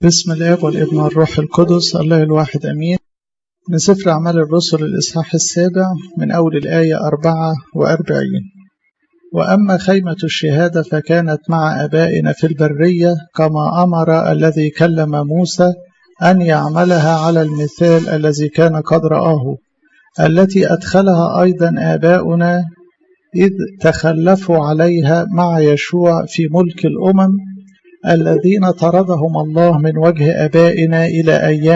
بسم الآب والابن والروح القدس الله الواحد أمين. من سفر أعمال الرسل الإصحاح 7 من أول الآية 44. وأما خيمة الشهادة فكانت مع آبائنا في البرية كما أمر الذي كلم موسى أن يعملها على المثال الذي كان قد رآه، التي أدخلها أيضا آباؤنا إذ تخلفوا عليها مع يشوع في ملك الأمم الذين طردهم الله من وجه آبائنا إلى أيام